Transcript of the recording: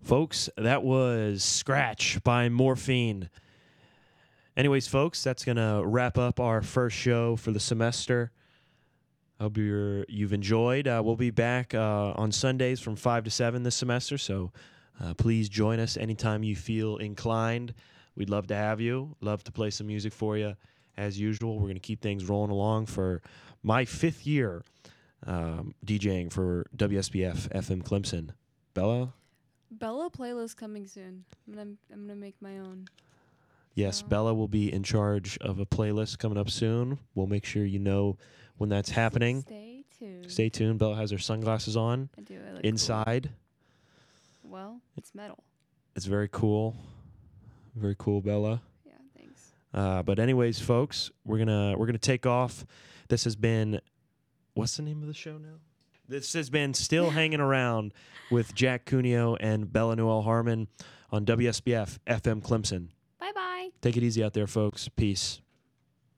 Folks, that was Scratch by Morphine. Anyways, folks, that's going to wrap up our first show for the semester. I hope you've enjoyed. We'll be back on Sundays from 5 to 7 this semester, so please join us anytime you feel inclined. We'd love to have you. Love to play some music for you. As usual, we're going to keep things rolling along for my 5th year DJing for WSBF FM Clemson. Bella playlist coming soon. I'm gonna make my own. Yes, Bella will be in charge of a playlist coming up soon. We'll make sure you know when that's happening. Stay tuned. Bella has her sunglasses on. I do. I look inside. Cool. Well, it's metal. It's very cool. Very cool, Bella. Yeah, thanks. But anyways, folks, we're gonna take off. This has been, what's the name of the show now? This has been Still Hanging Around with Jack Cuneo and Bella Noel Harmon on WSBF FM Clemson. Bye-bye. Take it easy out there, folks. Peace.